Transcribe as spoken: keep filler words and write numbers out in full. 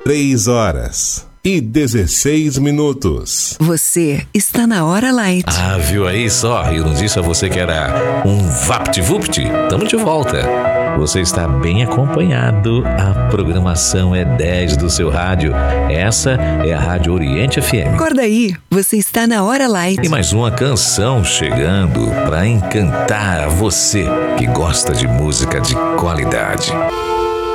Três horas e dezesseis minutos. Você está na Hora Light. Ah, viu aí só? Eu não disse a você que era um VaptVupt? Tamo de volta. Você está bem acompanhado. A programação é dez do seu rádio. Essa é a Rádio Oriente F M. Acorda aí, você está na Hora Light. E mais uma canção chegando para encantar você que gosta de música de qualidade.